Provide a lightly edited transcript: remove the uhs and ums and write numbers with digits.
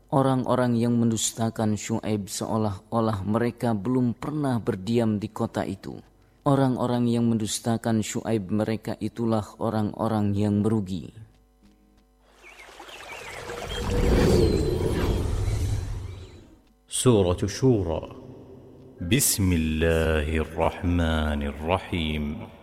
Orang-orang yang mendustakan Syuaib seolah-olah mereka belum pernah berdiam di kota itu. Orang-orang yang mendustakan Syuaib mereka itulah orang-orang yang merugi. Surah Syura. Bismillahirrahmanirrahim.